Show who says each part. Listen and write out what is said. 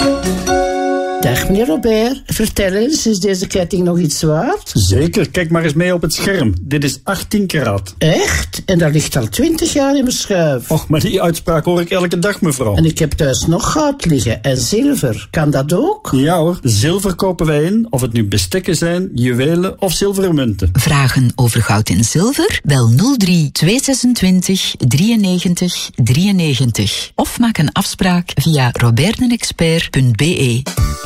Speaker 1: Dag meneer Robert, vertel eens, is deze ketting nog iets waard?
Speaker 2: Zeker, kijk maar eens mee op het scherm. Dit is 18 karaat.
Speaker 1: Echt? En dat ligt al 20 jaar in mijn schuif.
Speaker 2: Och, maar die uitspraak hoor ik elke dag, mevrouw.
Speaker 1: En ik heb thuis nog goud liggen en zilver. Kan dat ook?
Speaker 2: Ja hoor, zilver kopen wij in, of het nu bestekken zijn, juwelen of zilveren munten.
Speaker 3: Vragen over goud en zilver? Bel 03 226 93 93. Of maak een afspraak via robertenexpert.be.